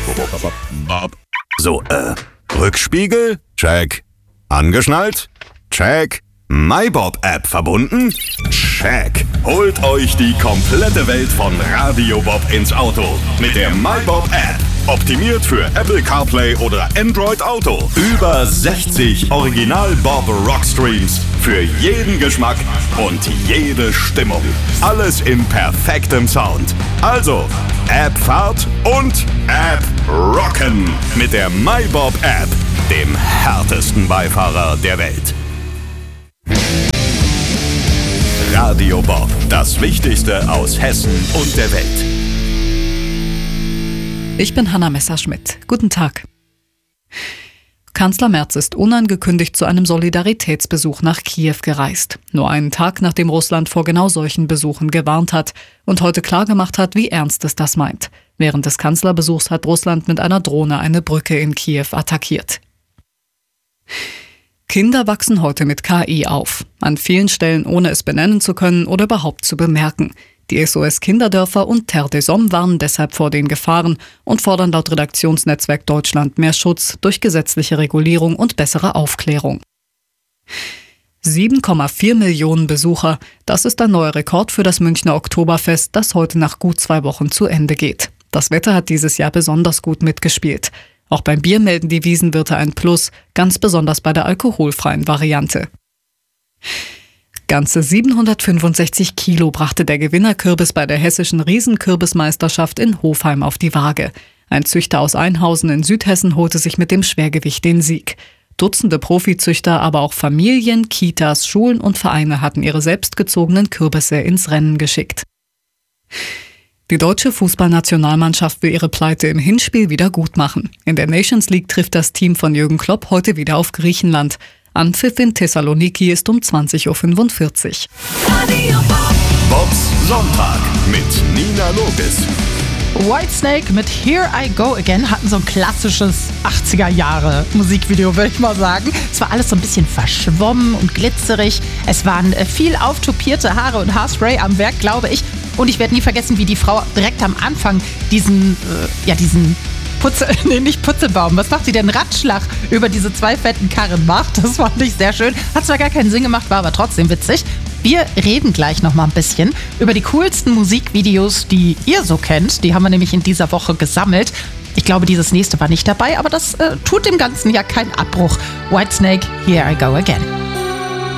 Bob. So, Rückspiegel? Check. Angeschnallt? Check. MyBob-App verbunden? Check. Holt euch die komplette Welt von Radio Bob ins Auto mit der MyBob-App. Optimiert für Apple CarPlay oder Android Auto. Über 60 Original Bob Rockstreams für jeden Geschmack und jede Stimmung. Alles im perfektem Sound. Also, App-Fahrt und App-Rocken mit der MyBob-App, dem härtesten Beifahrer der Welt. Radio Bob, das Wichtigste aus Hessen und der Welt. Ich bin Hanna Messerschmidt. Guten Tag. Kanzler Merz ist unangekündigt zu einem Solidaritätsbesuch nach Kiew gereist. Nur einen Tag, nachdem Russland vor genau solchen Besuchen gewarnt hat und heute klargemacht hat, wie ernst es das meint. Während des Kanzlerbesuchs hat Russland mit einer Drohne eine Brücke in Kiew attackiert. Kinder wachsen heute mit KI auf. An vielen Stellen ohne es benennen zu können oder überhaupt zu bemerken. Die SOS Kinderdörfer und Terre des Hommes warnen deshalb vor den Gefahren und fordern laut Redaktionsnetzwerk Deutschland mehr Schutz durch gesetzliche Regulierung und bessere Aufklärung. 7,4 Millionen Besucher, das ist ein neuer Rekord für das Münchner Oktoberfest, das heute nach gut 2 Wochen zu Ende geht. Das Wetter hat dieses Jahr besonders gut mitgespielt. Auch beim Bier melden die Wiesenwirte ein Plus, ganz besonders bei der alkoholfreien Variante. Ganze 765 Kilo brachte der Gewinnerkürbis bei der hessischen Riesenkürbismeisterschaft in Hofheim auf die Waage. Ein Züchter aus Einhausen in Südhessen holte sich mit dem Schwergewicht den Sieg. Dutzende Profizüchter, aber auch Familien, Kitas, Schulen und Vereine hatten ihre selbstgezogenen Kürbisse ins Rennen geschickt. Die deutsche Fußballnationalmannschaft will ihre Pleite im Hinspiel wieder gut machen. In der Nations League trifft das Team von Jürgen Klopp heute wieder auf Griechenland. Anpfiff in Thessaloniki ist um 20.45 Uhr. Bobs Sonntag mit Nina Logis. Whitesnake mit Here I Go Again hatten so ein klassisches 80er-Jahre-Musikvideo, würde ich mal sagen. Es war alles so ein bisschen verschwommen und glitzerig. Es waren viel auftopierte Haare und Haarspray am Werk, glaube ich. Und ich werde nie vergessen, wie die Frau direkt am Anfang diesen Putzelbaum. Was macht sie denn? Ratschlag über diese 2 fetten Karren macht. Das fand ich sehr schön. Hat zwar gar keinen Sinn gemacht, war aber trotzdem witzig. Wir reden gleich noch mal ein bisschen über die coolsten Musikvideos, die ihr so kennt. Die haben wir nämlich in dieser Woche gesammelt. Ich glaube, dieses nächste war nicht dabei, aber das tut dem Ganzen ja keinen Abbruch. Whitesnake, Here I Go Again.